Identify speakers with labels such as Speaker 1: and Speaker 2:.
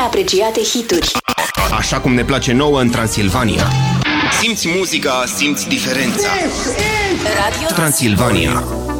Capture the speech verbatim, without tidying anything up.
Speaker 1: apreciate hituri.
Speaker 2: Așa cum ne place nouă în Transilvania. Simți muzica, simți diferența.
Speaker 1: Radio
Speaker 2: Transilvania.